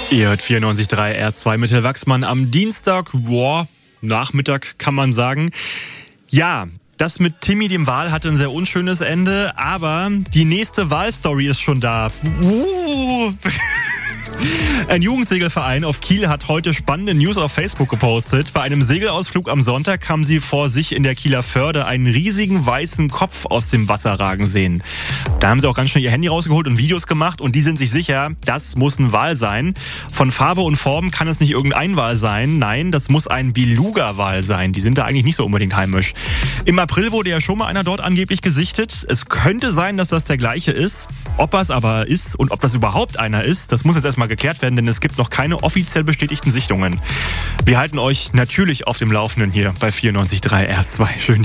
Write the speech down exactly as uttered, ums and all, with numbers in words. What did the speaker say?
Ihr hört vierundneunzig Komma drei R zwei mit Herr Wachsmann am Dienstag, boah, Nachmittag kann man sagen. Ja, das mit Timmy dem Wal hatte ein sehr unschönes Ende, aber die nächste Wahlstory ist schon da. Uh. Ein Jugendsegelverein auf Kiel hat heute spannende News auf Facebook gepostet. Bei einem Segelausflug am Sonntag haben sie vor sich in der Kieler Förde einen riesigen weißen Kopf aus dem Wasser ragen sehen. Da haben sie auch ganz schnell ihr Handy rausgeholt und Videos gemacht und die sind sich sicher, das muss ein Wal sein. Von Farbe und Form kann es nicht irgendein Wal sein. Nein, das muss ein Beluga-Wal sein. Die sind da eigentlich nicht so unbedingt heimisch. Im April wurde ja schon mal einer dort angeblich gesichtet. Es könnte sein, dass das der gleiche ist. Ob er es aber ist und ob das überhaupt einer ist, das muss jetzt erstmal geklärt werden, denn es gibt noch keine offiziell bestätigten Sichtungen. Wir halten euch natürlich auf dem Laufenden hier bei vierundneunzig Komma drei R zwei. Schönen